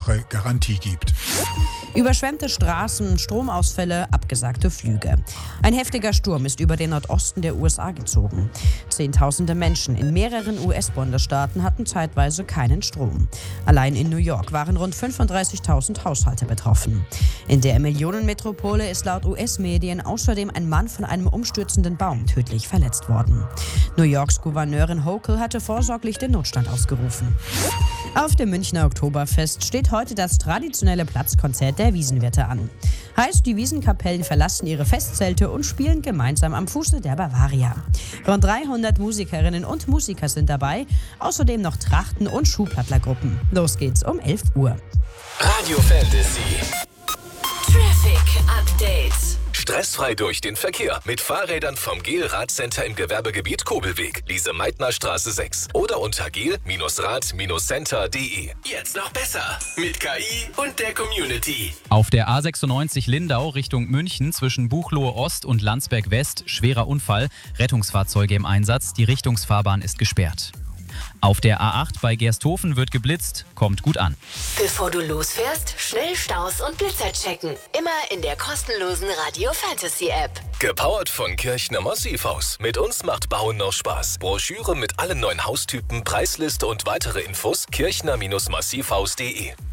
Jahre Garantie gibt. Überschwemmte Straßen, Stromausfälle, abgesagte Flüge. Ein heftiger Sturm ist über den Nordosten der USA gezogen. Zehntausende Menschen in mehreren US-Bundesstaaten hatten zeitweise keinen Strom. Allein in New York waren rund 35.000 Haushalte betroffen. In der Millionenmetropole ist laut US-Medien außerdem ein Mann von einem umstürzenden Baum tödlich verletzt worden. New Yorks Gouverneurin Hochul hatte vorsorglich den Notstand ausgerufen. Auf dem Münchner Oktoberfest steht heute das traditionelle Platzkonzert der Wiesenwirte an. Heißt, die Wiesenkapellen verlassen ihre Festzelte und spielen gemeinsam am Fuße der Bavaria. Rund 300 Musikerinnen und Musiker sind dabei, außerdem noch Trachten- und Schuhplattlergruppen. Los geht's um 11 Uhr. Radio Fantasy. Traffic Update. Stressfrei durch den Verkehr mit Fahrrädern vom GEL Radcenter im Gewerbegebiet Kobelweg, Lise-Meitner-Straße 6 oder unter gel-rad-center.de. Jetzt noch besser mit KI und der Community. Auf der A96 Lindau Richtung München zwischen Buchloe Ost und Landsberg West schwerer Unfall, Rettungsfahrzeuge im Einsatz, die Richtungsfahrbahn ist gesperrt. Auf der A8 bei Gersthofen wird geblitzt, kommt gut an. Bevor du losfährst, schnell Staus und Blitzer checken. Immer in der kostenlosen Radio Fantasy App. Gepowert von Kirchner Massivhaus. Mit uns macht Bauen noch Spaß. Broschüre mit allen neuen Haustypen, Preisliste und weitere Infos kirchner-massivhaus.de.